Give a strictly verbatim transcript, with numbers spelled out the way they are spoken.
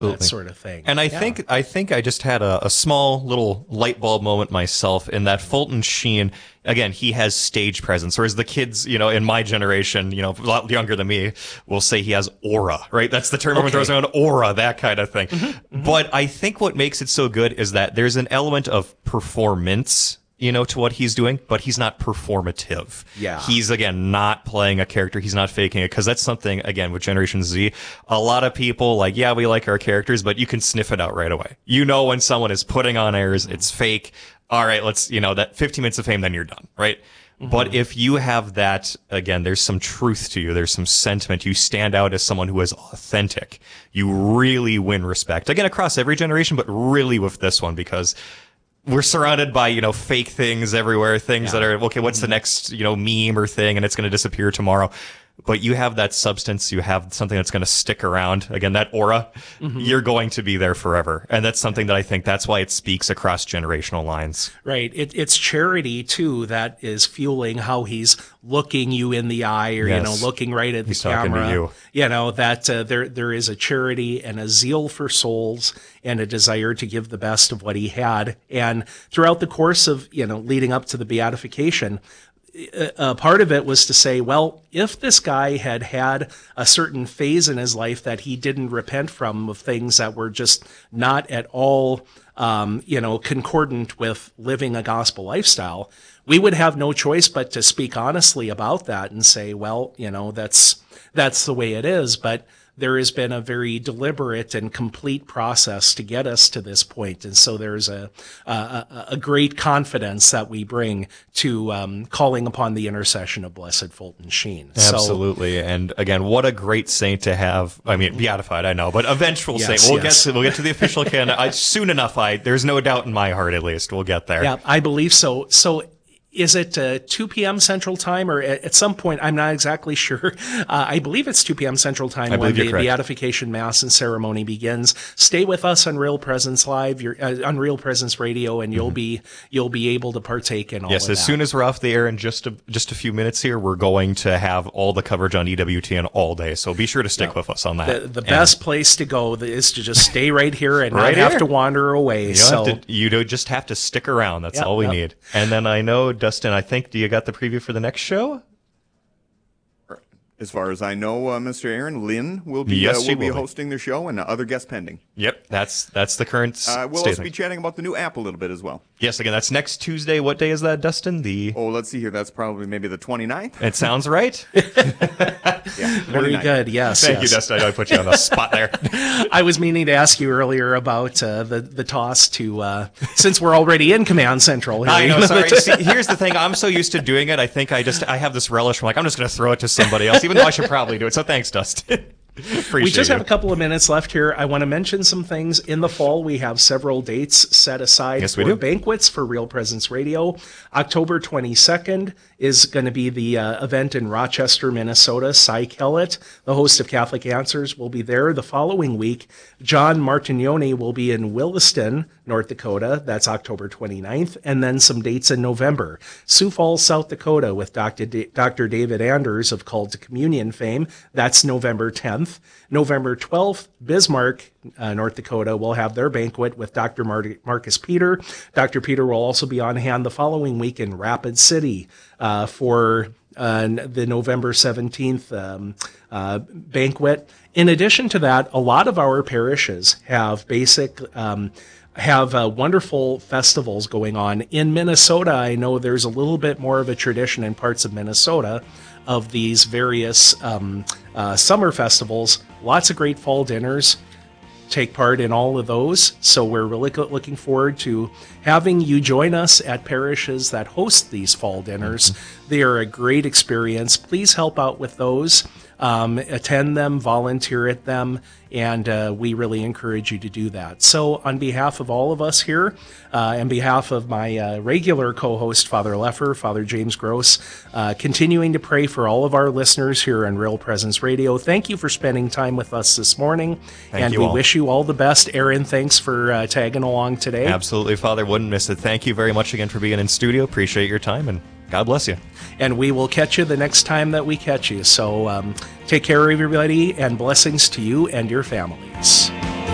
that sort of thing. And I yeah. think I think I just had a, a small little light bulb moment myself in that Fulton Sheen, again, he has stage presence, whereas the kids, you know, in my generation, you know, a lot younger than me, will say he has aura, right? That's the term everyone throws around, aura, that kind of thing. Mm-hmm, mm-hmm. But I think what makes it so good is that there's an element of performance, you know, to what he's doing, but he's not performative. Yeah. He's, again, not playing a character. He's not faking it, because that's something, again, with Generation Z, a lot of people, like, yeah, we like our characters, but you can sniff it out right away. You know when someone is putting on airs, it's fake. All right, let's, you know, that fifteen minutes of fame, then you're done, right? Mm-hmm. But if you have that, again, there's some truth to you. There's some sentiment. You stand out as someone who is authentic. You really win respect. Again, across every generation, but really with this one, because we're surrounded by, you know, fake things everywhere, things yeah. that are, okay, what's mm-hmm. the next, you know, meme or thing, and it's going to disappear tomorrow. But you have that substance, you have something that's going to stick around. Again, that aura, mm-hmm. you're going to be there forever. And that's something that I think that's why it speaks across generational lines. Right. It, it's charity, too, that is fueling how he's looking you in the eye, or, yes. you know, looking right at the he's camera. Talking to you. You know, that uh, there there is a charity and a zeal for souls and a desire to give the best of what he had. And throughout the course of, you know, leading up to the beatification, Uh, part of it was to say, well, if this guy had had a certain phase in his life that he didn't repent from, of things that were just not at all, um, you know, concordant with living a gospel lifestyle, we would have no choice but to speak honestly about that and say, well, you know, that's that's the way it is. But there has been a very deliberate and complete process to get us to this point. And so there's a, a, a great confidence that we bring to um, calling upon the intercession of Blessed Fulton Sheen. Absolutely. So, and again, what a great saint to have. I mean, beatified, I know, but eventual yes, saint. We'll yes. get to, we'll get to the official canon. I, soon enough, I, there's no doubt in my heart, at least. We'll get there. Yeah, I believe so. So, is it uh, two p.m. Central Time, or at, at some point, I'm not exactly sure. Uh, I believe it's two p.m. Central Time when the beatification mass and ceremony begins. Stay with us on Real Presence Live, your, uh, on Real Presence Radio, and you'll mm-hmm. be you'll be able to partake in all yes, of that. Yes, as soon as we're off the air in just a, just a few minutes here, we're going to have all the coverage on E W T N all day. So be sure to stick yeah. with us on that. The, the best place to go is to just stay right here and right not here. have to wander away. You, so. have to, you do just have to stick around. That's yep, all we yep. need. And then I know, Dustin, I think, do you got the preview for the next show? As far as I know, uh, Mister Aaron, Lynn will be yes, uh, will be will hosting be. the show, and uh, other guests pending. Yep, that's that's the current uh, We'll state also be chatting about the new app a little bit as well. Yes, again, that's next Tuesday. What day is that, Dustin? The Oh, let's see here. That's probably maybe the twenty-ninth. It sounds right. yeah, Very good, yes. Thank yes. you, Dustin. I know I put you on the spot there. I was meaning to ask you earlier about uh, the, the toss to, uh, since we're already in Command Central. Here, I know, sorry. See, here's the thing. I'm so used to doing it, I think I just I have this relish from, like, I'm just going to throw it to somebody else, even though I should probably do it. So thanks, Dustin. We just you. have a couple of minutes left here. I want to mention some things. In the fall, we have several dates set aside yes, for we do. banquets for Real Presence Radio. October twenty-second is going to be the uh, event in Rochester, Minnesota. Cy Kellett, the host of Catholic Answers, will be there. The following week, John Martignoni will be in Williston, North Dakota. That's October twenty-ninth. And then some dates in November. Sioux Falls, South Dakota, with Doctor D- Doctor David Anders of Called to Communion fame. That's November tenth. November twelfth, Bismarck, uh, North Dakota, will have their banquet with Doctor Mar- Marcus Peter. Doctor Peter will also be on hand the following week in Rapid City uh, for uh, the November seventeenth um, uh, banquet. In addition to that, a lot of our parishes have basic um, have uh, wonderful festivals going on. In Minnesota, I know there's a little bit more of a tradition in parts of Minnesota of these various um, uh, summer festivals. Lots of great fall dinners. Take part in all of those. So we're really co- looking forward to having you join us at parishes that host these fall dinners. Mm-hmm. They are a great experience. Please help out with those. Um, attend them, volunteer at them, and uh, we really encourage you to do that. So on behalf of all of us here, uh, and behalf of my uh, regular co-host, Father Leffer, Father James Gross, uh, continuing to pray for all of our listeners here on Real Presence Radio. Thank you for spending time with us this morning, Thank and you we all. wish you all the best. Aaron, thanks for uh, tagging along today. Absolutely, Father. Wouldn't miss it. Thank you very much again for being in studio. Appreciate your time, and God bless you. And we will catch you the next time that we catch you. So um, take care, everybody, and blessings to you and your families.